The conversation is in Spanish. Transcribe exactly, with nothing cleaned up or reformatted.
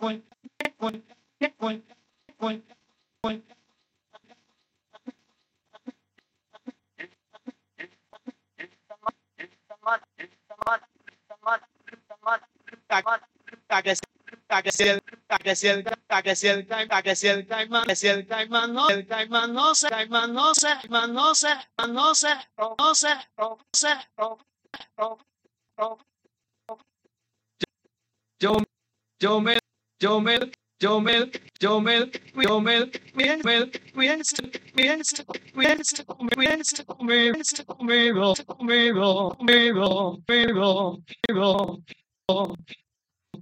que si el que si el que si el que si el caimán que si el caimán no el caimán no se caimán no se caimán no se no se no se no se no yo yo me yo me yo me yo me yo me bien me bien bien bien bien conmigo conmigo conmigo conmigo conmigo